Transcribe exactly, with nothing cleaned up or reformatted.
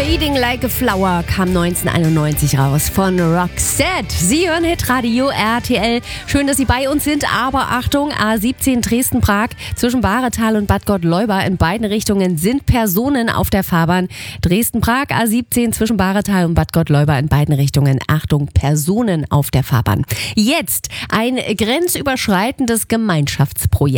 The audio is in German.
Bleeding Like a Flower kam neunzehnhunderteinundneunzig raus von Roxette. Sie hören Hitradio R T L. Schön, dass Sie bei uns sind, aber Achtung, A siebzehn Dresden-Prag zwischen Bahretal und Bad Gottleuba in beiden Richtungen sind Personen auf der Fahrbahn. Dresden-Prag, A siebzehn zwischen Bahretal und Bad Gottleuba in beiden Richtungen. Achtung, Personen auf der Fahrbahn. Jetzt ein grenzüberschreitendes Gemeinschaftsprojekt.